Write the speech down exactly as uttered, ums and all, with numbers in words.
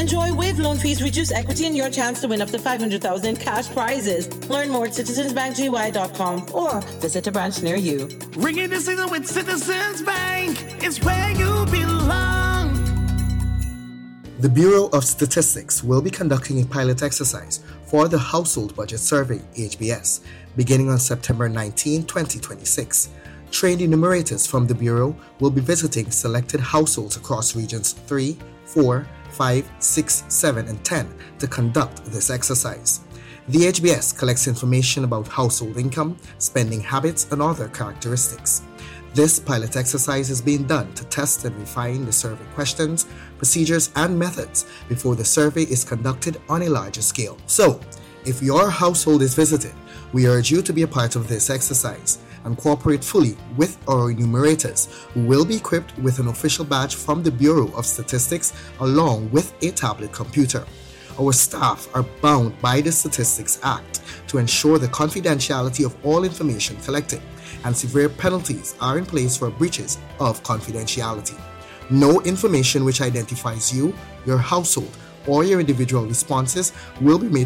Enjoy waived loan fees, reduced equity, and your chance to win up to five hundred thousand dollars cash prizes. Learn more at citizens bank g y dot com or visit a branch near you. Ringing the season with Citizens Bank. It's where you belong. The Bureau of Statistics will be conducting a pilot exercise for the Household Budget Survey, H B S, beginning on September nineteenth, twenty twenty-six. Trained enumerators from the Bureau will be visiting selected households across regions three, four, five, six, seven, and ten to conduct this exercise. The H B S collects information about household income, spending habits, and other characteristics. This pilot exercise is being done to test and refine the survey questions, procedures, and methods before the survey is conducted on a larger scale. So, if your household is visited, we urge you to be a part of this exercise and cooperate fully with our enumerators, who will be equipped with an official badge from the Bureau of Statistics along with a tablet computer. Our staff are bound by the Statistics Act to ensure the confidentiality of all information collected, and severe penalties are in place for breaches of confidentiality. No information which identifies you, your household, or your individual responses will be made